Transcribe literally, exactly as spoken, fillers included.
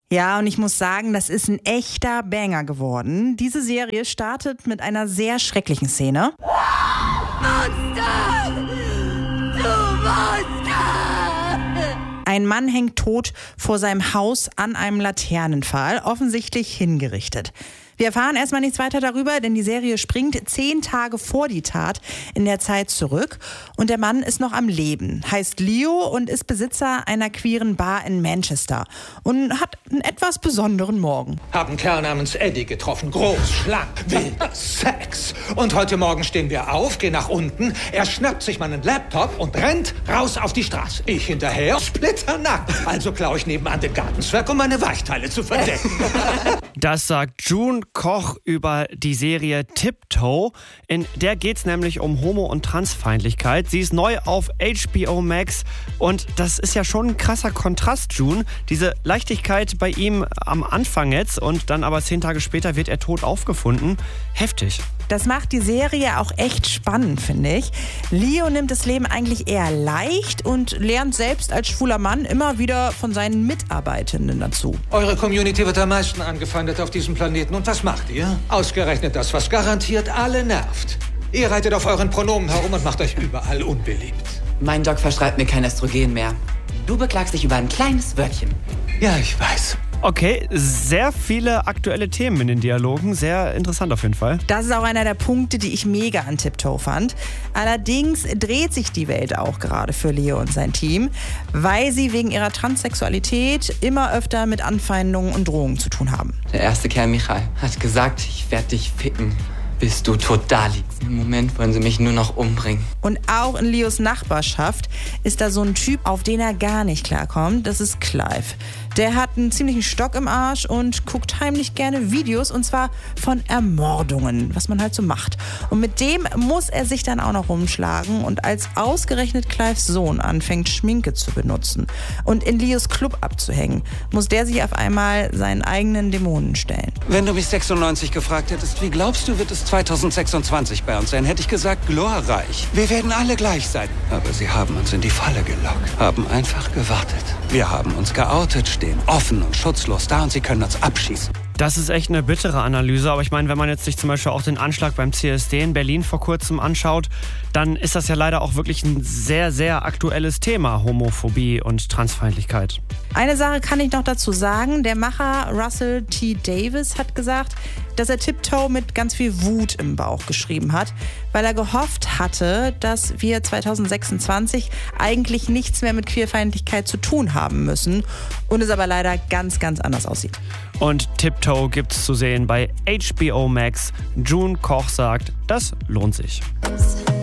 Ja, und ich muss sagen, das ist ein echter Banger geworden. Diese Serie startet mit einer sehr schrecklichen Szene. Monster! Du Monster! Ein Mann hängt tot vor seinem Haus an einem Laternenpfahl, offensichtlich hingerichtet. Wir erfahren erstmal nichts weiter darüber, denn die Serie springt zehn Tage vor die Tat in der Zeit zurück. Und der Mann ist noch am Leben, heißt Leo und ist Besitzer einer queeren Bar in Manchester und hat einen etwas besonderen Morgen. Haben einen Kerl namens Eddie getroffen, groß, schlank, wild, Sex. Und heute Morgen stehen wir auf, gehen nach unten, er schnappt sich meinen Laptop und rennt raus auf die Straße. Ich hinterher, splitternackt. Also klaue ich nebenan den Gartenzwerg, um meine Weichteile zu verdecken. Das sagt June Koch über die Serie Tiptoe. In der geht es nämlich um Homo- und Transfeindlichkeit. Sie ist neu auf H B O Max und das ist ja schon ein krasser Kontrast, June. Diese Leichtigkeit bei ihm am Anfang jetzt und dann aber zehn Tage später wird er tot aufgefunden. Heftig. Das macht die Serie auch echt spannend, finde ich. Leo nimmt das Leben eigentlich eher leicht und lernt selbst als schwuler Mann immer wieder von seinen Mitarbeitenden dazu. Eure Community wird am meisten angefeindet auf diesem Planeten. Und was macht ihr? Ausgerechnet das, was garantiert alle nervt. Ihr reitet auf euren Pronomen herum und macht euch überall unbeliebt. Mein Doc verschreibt mir kein Östrogen mehr. Du beklagst dich über ein kleines Wörtchen. Ja, ich weiß. Okay, sehr viele aktuelle Themen in den Dialogen. Sehr interessant auf jeden Fall. Das ist auch einer der Punkte, die ich mega an Tiptoe fand. Allerdings dreht sich die Welt auch gerade für Leo und sein Team, weil sie wegen ihrer Transsexualität immer öfter mit Anfeindungen und Drohungen zu tun haben. Der erste Kerl, Michael, hat gesagt, ich werde dich ficken, bis du tot da liegst. Im Moment wollen sie mich nur noch umbringen. Und auch in Leos Nachbarschaft ist da so ein Typ, auf den er gar nicht klarkommt. Das ist Clive. Der hat einen ziemlichen Stock im Arsch und guckt heimlich gerne Videos, und zwar von Ermordungen, was man halt so macht. Und mit dem muss er sich dann auch noch rumschlagen. Und als ausgerechnet Clives Sohn anfängt, Schminke zu benutzen und in Leos Club abzuhängen, muss der sich auf einmal seinen eigenen Dämonen stellen. Wenn du mich sechsundneunzig gefragt hättest, wie glaubst du, wird es zweitausendsechsundzwanzig bei uns sein, hätte ich gesagt, glorreich. Wir werden alle gleich sein. Aber sie haben uns in die Falle gelockt, haben einfach gewartet. Wir haben uns geoutet, stehen offen und schutzlos da und sie können uns abschießen. Das ist echt eine bittere Analyse, aber ich meine, wenn man jetzt sich zum Beispiel auch den Anschlag beim C S D in Berlin vor kurzem anschaut, dann ist das ja leider auch wirklich ein sehr, sehr aktuelles Thema, Homophobie und Transfeindlichkeit. Eine Sache kann ich noch dazu sagen, der Macher Russell T. Davies hat gesagt, dass er Tiptoe mit ganz viel Wut im Bauch geschrieben hat, weil er gehofft hatte, dass wir zweitausendsechsundzwanzig eigentlich nichts mehr mit Queerfeindlichkeit zu tun haben müssen und es aber leider ganz, ganz anders aussieht. Und Tiptoe gibt's zu sehen bei H B O Max. June Koch sagt, das lohnt sich.